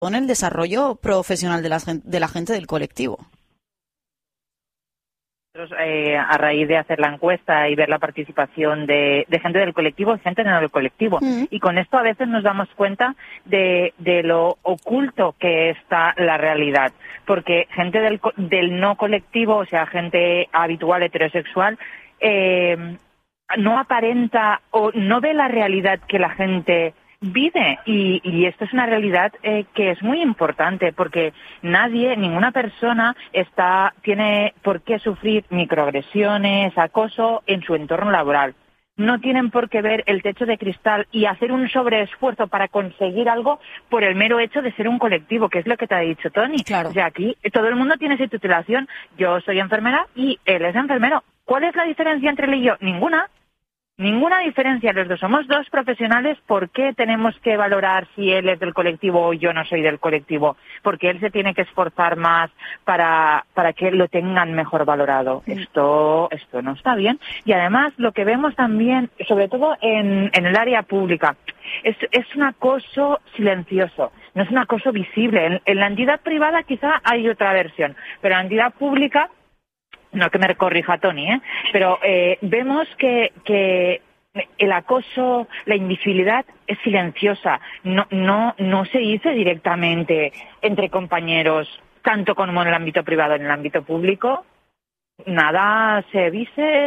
en el desarrollo profesional de la gente del colectivo. A raíz de hacer la encuesta y ver la participación de gente del colectivo y gente no del colectivo. Y con esto a veces nos damos cuenta de lo oculto que está la realidad. Porque gente del no colectivo, o sea, gente habitual heterosexual, no aparenta o no ve la realidad que la gente vive, y esto es una realidad que es muy importante, porque ninguna persona tiene por qué sufrir microagresiones, acoso en su entorno laboral. No tienen por qué ver el techo de cristal y hacer un sobreesfuerzo para conseguir algo por el mero hecho de ser un colectivo, que es lo que te ha dicho Toni. Claro. O sea, aquí todo el mundo tiene su titulación. Yo soy enfermera y él es enfermero. ¿Cuál es la diferencia entre él y yo? Ninguna. Ninguna diferencia, los dos somos dos profesionales. ¿Por qué tenemos que valorar si él es del colectivo o yo no soy del colectivo? Porque él se tiene que esforzar más para que lo tengan mejor valorado. Esto no está bien. Y además lo que vemos también, sobre todo en el área pública, es un acoso silencioso, no es un acoso visible. En la entidad privada quizá hay otra versión, pero en la entidad pública, no que me corrija Toni, pero vemos que el acoso, la invisibilidad es silenciosa, no se dice directamente entre compañeros, tanto como en el ámbito privado. En el ámbito público nada se dice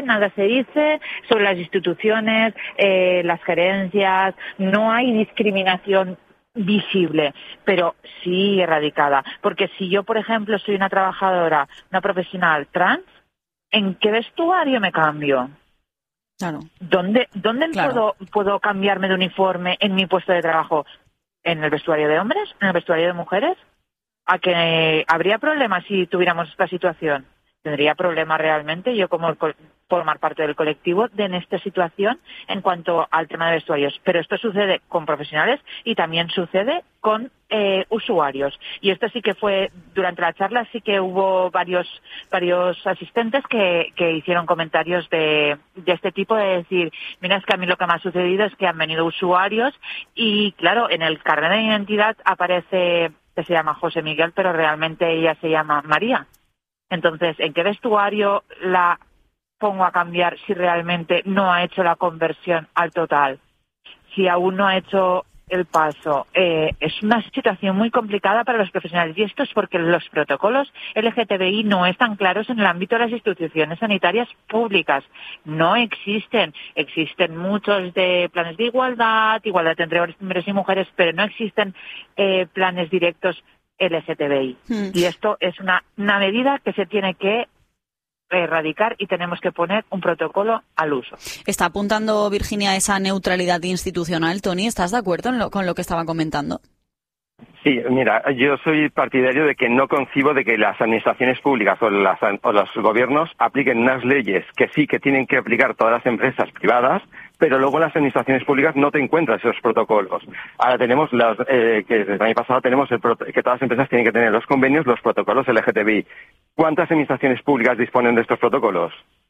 sobre las instituciones, las gerencias. No hay discriminación visible, pero sí erradicada. Porque si yo, por ejemplo, soy una trabajadora, una profesional trans, ¿en qué vestuario me cambio? Claro. ¿Dónde puedo cambiarme de uniforme en mi puesto de trabajo? ¿En el vestuario de hombres? ¿En el vestuario de mujeres? ¿A que habría problemas si tuviéramos esta situación? ¿Tendría problemas realmente yo como formar parte del colectivo en esta situación en cuanto al tema de vestuarios? Pero esto sucede con profesionales y también sucede con usuarios. Y esto sí que fue, durante la charla sí que hubo varios asistentes que hicieron comentarios de este tipo, de decir, mira, es que a mí lo que me ha sucedido es que han venido usuarios y, claro, en el carnet de identidad aparece que se llama José Miguel, pero realmente ella se llama María. Entonces, ¿en qué vestuario la pongo a cambiar si realmente no ha hecho la conversión al total? Si aún no ha hecho el paso. Es una situación muy complicada para los profesionales, y esto es porque los protocolos LGTBI no están claros en el ámbito de las instituciones sanitarias públicas. No existen. Existen muchos de planes de igualdad entre hombres y mujeres, pero no existen planes directos LGTBI. Y esto es una medida que se tiene que erradicar y tenemos que poner un protocolo al uso. Está apuntando Virginia a esa neutralidad institucional. Toni, ¿estás de acuerdo con lo que estaba comentando? Sí, mira, yo soy partidario de que no concibo de que las administraciones públicas o los gobiernos apliquen unas leyes que sí que tienen que aplicar todas las empresas privadas, pero luego en las administraciones públicas no te encuentras esos protocolos. Ahora tenemos que desde el año pasado tenemos que todas las empresas tienen que tener los convenios, los protocolos LGTBI. ¿Cuántas administraciones públicas disponen de estos protocolos?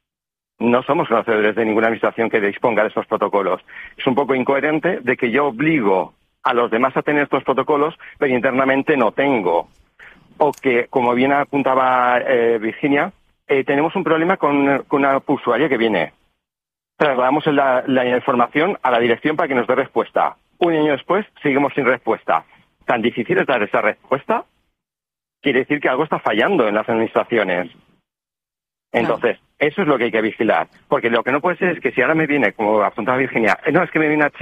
No somos conocedores de ninguna administración que disponga de estos protocolos. Es un poco incoherente de que yo obligo a los demás a tener estos protocolos, pero internamente no tengo. O que, como bien apuntaba Virginia, tenemos un problema con una usuaria que viene. Trasladamos la información a la dirección para que nos dé respuesta. Un año después, seguimos sin respuesta. ¿Tan difícil es dar esa respuesta? Quiere decir que algo está fallando en las administraciones. Entonces, eso es lo que hay que vigilar. Porque lo que no puede ser es que si ahora me viene, como apuntaba Virginia, no, es que me viene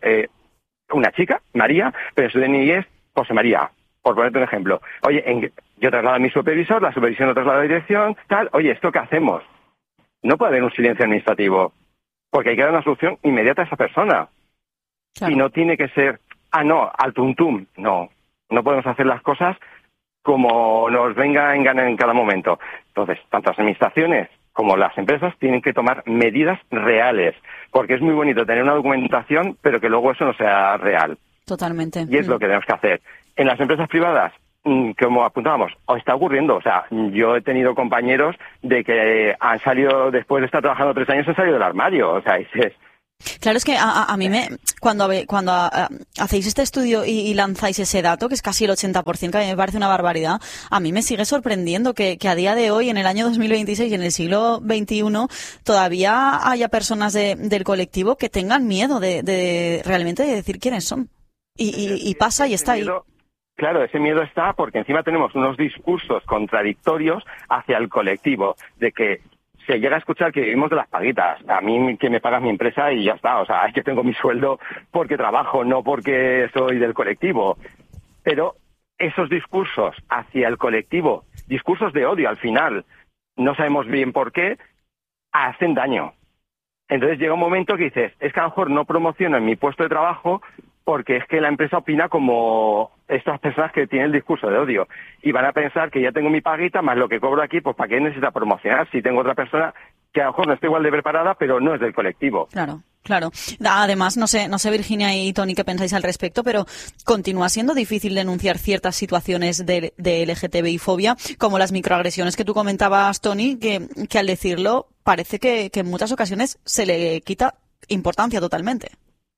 una chica, María, pero su DNI es José María, por ponerte un ejemplo. Oye, yo traslado a mi supervisor, la supervisión lo traslada a la dirección, tal. Oye, ¿esto qué hacemos? No puede haber un silencio administrativo, porque hay que dar una solución inmediata a esa persona. Claro. Y no tiene que ser, al tuntum. No podemos hacer las cosas como nos venga en gana en cada momento. Entonces, tanto las administraciones como las empresas tienen que tomar medidas reales, porque es muy bonito tener una documentación, pero que luego eso no sea real. Totalmente. Y es lo que tenemos que hacer. En las empresas privadas, como apuntábamos, está ocurriendo. O sea, yo he tenido compañeros de que han salido, después de estar trabajando 3 años, han salido del armario. O sea, Claro, es que a mí cuando hacéis este estudio y lanzáis ese dato, que es casi el 80%, que a mí me parece una barbaridad, a mí me sigue sorprendiendo que a día de hoy, en el año 2026 y en el siglo XXI, todavía haya personas del colectivo que tengan miedo de realmente de decir quiénes son. Y pasa y está ahí. Claro, ese miedo está porque encima tenemos unos discursos contradictorios hacia el colectivo, de que se llega a escuchar que vivimos de las paguitas. A mí que me pagas mi empresa y ya está. O sea, es que tengo mi sueldo porque trabajo, no porque soy del colectivo. Pero esos discursos hacia el colectivo, discursos de odio al final, no sabemos bien por qué, hacen daño. Entonces llega un momento que dices, es que a lo mejor no promociono en mi puesto de trabajo porque es que la empresa opina como estas personas que tienen el discurso de odio. Y van a pensar que ya tengo mi paguita más lo que cobro aquí, pues ¿para qué necesita promocionar? Si tengo otra persona que a lo mejor no está igual de preparada, pero no es del colectivo. Claro. Además, no sé, Virginia y Tony, qué pensáis al respecto, pero continúa siendo difícil denunciar ciertas situaciones de LGTBI-fobia, como las microagresiones que tú comentabas, Tony, que al decirlo parece que en muchas ocasiones se le quita importancia totalmente.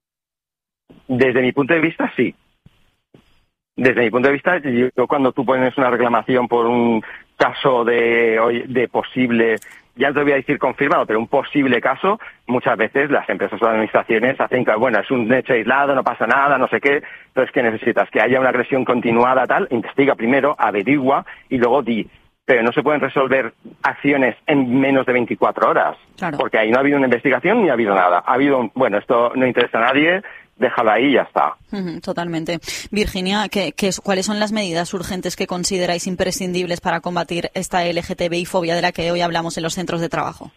Desde mi punto de vista, sí. Desde mi punto de vista, yo cuando tú pones una reclamación por un caso de posible, ya no te voy a decir confirmado, pero un posible caso, muchas veces las empresas o las administraciones hacen que, bueno, es un hecho aislado, no pasa nada, no sé qué, entonces ¿qué necesitas? Que haya una agresión continuada, tal, investiga primero, averigua y luego di. Pero no se pueden resolver acciones en menos de 24 horas, claro. Porque ahí no ha habido una investigación ni ha habido nada. Ha habido, bueno, esto no interesa a nadie, déjalo ahí y ya está. Totalmente. Virginia, ¿cuáles son las medidas urgentes que consideráis imprescindibles para combatir esta LGTBI-fobia de la que hoy hablamos en los centros de trabajo?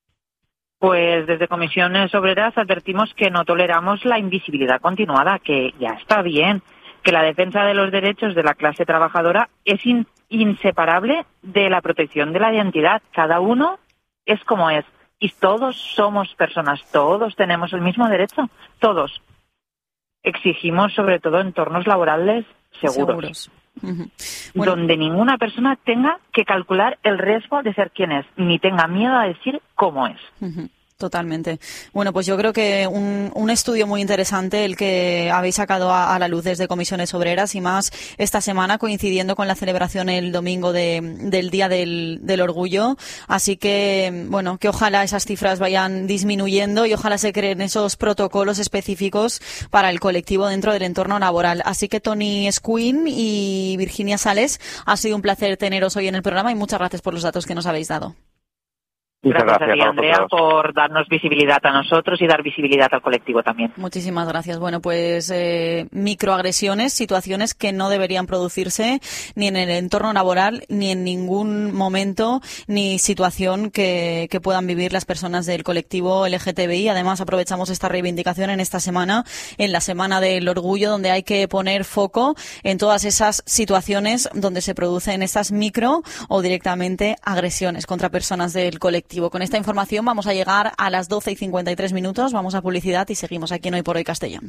Pues desde Comisiones Obreras advertimos que no toleramos la invisibilidad continuada, que ya está bien, que la defensa de los derechos de la clase trabajadora es inseparable de la protección de la identidad. Cada uno es como es y todos somos personas, todos tenemos el mismo derecho, todos. Exigimos sobre todo entornos laborales seguros. Bueno, donde ninguna persona tenga que calcular el riesgo de ser quien es, ni tenga miedo a decir cómo es. Totalmente. Bueno, pues yo creo que un estudio muy interesante el que habéis sacado a la luz desde Comisiones Obreras y más esta semana coincidiendo con la celebración el domingo del Día del Orgullo. Así que, bueno, que ojalá esas cifras vayan disminuyendo y ojalá se creen esos protocolos específicos para el colectivo dentro del entorno laboral. Así que Tony Escuin y Virginia Sales, ha sido un placer teneros hoy en el programa y muchas gracias por los datos que nos habéis dado. Gracias a ti, Andrea, por darnos visibilidad a nosotros y dar visibilidad al colectivo también. Muchísimas gracias. Bueno, pues microagresiones, situaciones que no deberían producirse ni en el entorno laboral, ni en ningún momento, ni situación que puedan vivir las personas del colectivo LGTBI. Además, aprovechamos esta reivindicación en esta semana, en la Semana del Orgullo, donde hay que poner foco en todas esas situaciones donde se producen estas micro o directamente agresiones contra personas del colectivo. Con esta información vamos a llegar a las 12:53. Vamos a publicidad y seguimos aquí en Hoy por Hoy Castellón.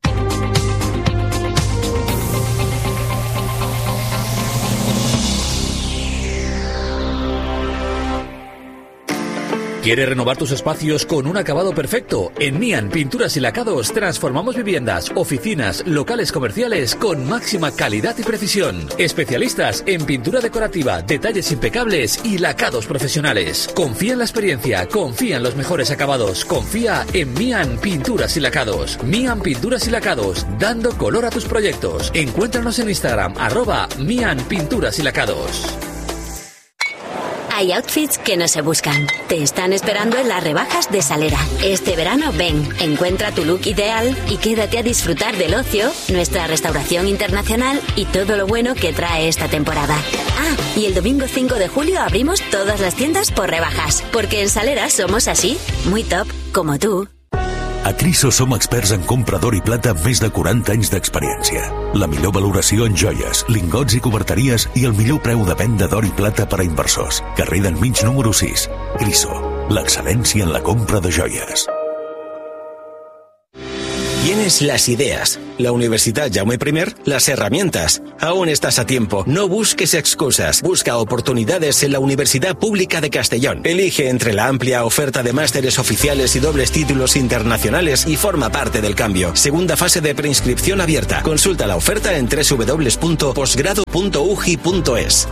¿Quieres renovar tus espacios con un acabado perfecto? En Mian Pinturas y Lacados transformamos viviendas, oficinas, locales comerciales con máxima calidad y precisión. Especialistas en pintura decorativa, detalles impecables y lacados profesionales. Confía en la experiencia, confía en los mejores acabados, confía en Mian Pinturas y Lacados. Mian Pinturas y Lacados, dando color a tus proyectos. Encuéntranos en Instagram, @Mian Pinturas y Lacados. Hay outfits que no se buscan. Te están esperando en las rebajas de Salera. Este verano ven, encuentra tu look ideal y quédate a disfrutar del ocio, nuestra restauración internacional y todo lo bueno que trae esta temporada. Ah, y el domingo 5 de julio abrimos todas las tiendas por rebajas, porque en Salera somos así, muy top, como tú. A Criso som experts en compra d'or i plata amb més de 40 anys d'experiència. La millor valoració en joies, lingots i coberteries i el millor preu de venda d'or i plata per a inversors. Carrer d'Enmig número 6. Criso, l'excel·lència en la compra de joies. Tienes las ideas, la Universitat Jaume I, las herramientas. Aún estás a tiempo. No busques excusas. Busca oportunidades en la Universidad Pública de Castellón. Elige entre la amplia oferta de másteres oficiales y dobles títulos internacionales y forma parte del cambio. Segunda fase de preinscripción abierta. Consulta la oferta en www.posgrado.ugi.es.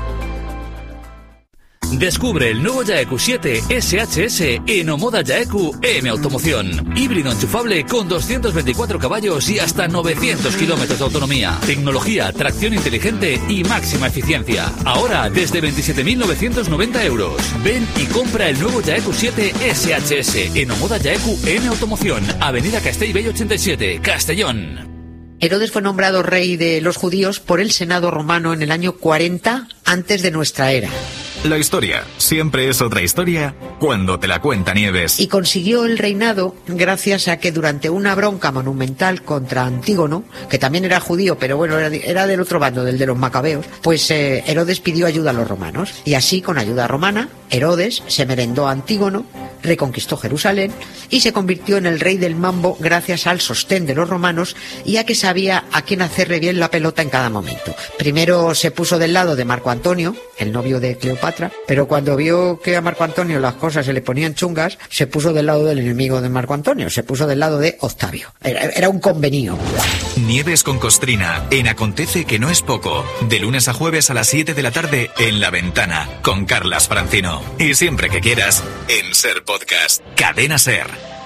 Descubre el nuevo Yaeku 7 SHS en Omoda Yaeku M Automoción. Híbrido enchufable con 224 caballos y hasta 900 kilómetros de autonomía. Tecnología, tracción inteligente y máxima eficiencia. Ahora desde 27.990 euros. Ven y compra el nuevo Yaeku 7 SHS en Omoda Yaeku M Automoción. Avenida Castellbell 87, Castellón. Herodes fue nombrado rey de los judíos por el Senado romano en el año 40 antes de nuestra era. La historia siempre es otra historia cuando te la cuenta Nieves. Y consiguió el reinado gracias a que durante una bronca monumental contra Antígono, que también era judío, pero bueno, era del otro bando, del de los macabeos, pues Herodes pidió ayuda a los romanos. Y así, con ayuda romana, Herodes se merendó a Antígono, reconquistó Jerusalén y se convirtió en el rey del mambo gracias al sostén de los romanos y a que sabía a quién hacerle bien la pelota en cada momento. Primero se puso del lado de Marco Antonio, el novio de Cleopatra, pero cuando vio que a Marco Antonio las cosas se le ponían chungas, se puso del lado del enemigo de Marco Antonio, se puso del lado de Octavio. Era un convenio. Nieves con Costrina, en Acontece que no es poco, de lunes a jueves a las 7 de la tarde en La Ventana, con Carlas Francino. Y siempre que quieras, en Ser Podcast, Cadena Ser.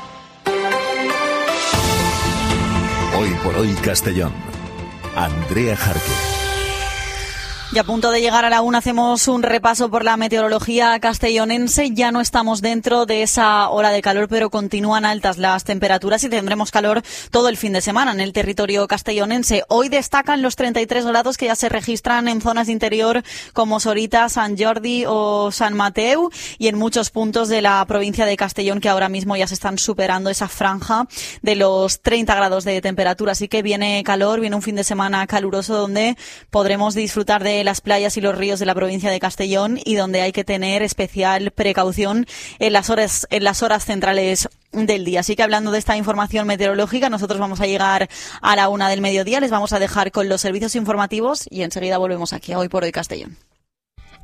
Hoy por hoy Castellón. Andrea Jarque. Y a punto de llegar a la 1 hacemos un repaso por la meteorología castellonense. Ya no estamos dentro de esa hora de calor, pero continúan altas las temperaturas y tendremos calor todo el fin de semana en el territorio castellonense. Hoy destacan los 33 grados que ya se registran en zonas de interior como Sorita, Sant Jordi o San Mateu y en muchos puntos de la provincia de Castellón que ahora mismo ya se están superando esa franja de los 30 grados de temperatura. Así que viene calor, viene un fin de semana caluroso donde podremos disfrutar de las playas y los ríos de la provincia de Castellón y donde hay que tener especial precaución en las horas centrales del día. Así que hablando de esta información meteorológica, nosotros vamos a llegar a la 1 del mediodía, les vamos a dejar con los servicios informativos y enseguida volvemos aquí a Hoy por Hoy Castellón.